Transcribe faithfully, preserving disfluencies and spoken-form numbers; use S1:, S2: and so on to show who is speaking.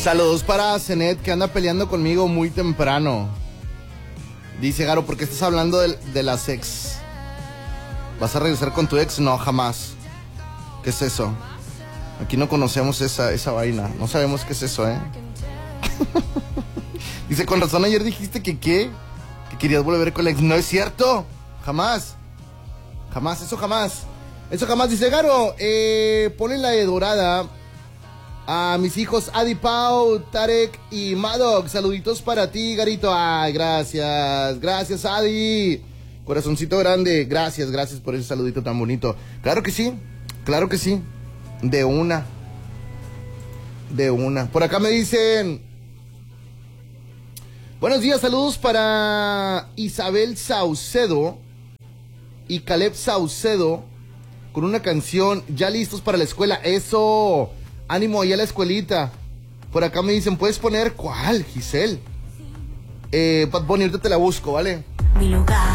S1: Saludos para Zenet, que anda peleando conmigo muy temprano. Dice Garo, ¿por qué estás hablando de, de las ex? ¿Vas a regresar con tu ex? No, jamás. ¿Qué es eso? Aquí no conocemos esa, esa vaina. No sabemos qué es eso, ¿eh? Dice, con razón ayer dijiste que qué, que querías volver con la ex. No es cierto, jamás. Jamás, eso jamás. Eso jamás. Dice Garo, eh, ponle la de dorada a mis hijos Adi Pau, Tarek y Maddox. Saluditos para ti, Garito. Ay, gracias, gracias, Adi. Corazoncito grande, gracias, gracias por ese saludito tan bonito. Claro que sí, claro que sí. De una. De una. Por acá me dicen, buenos días, saludos para Isabel Saucedo y Caleb Saucedo con una canción, ya listos para la escuela. Eso, ánimo allá a la escuelita. Por acá me dicen, ¿puedes poner cuál, Giselle? Eh, Bad Bunny, ahorita te la busco, ¿vale? Mi lugar.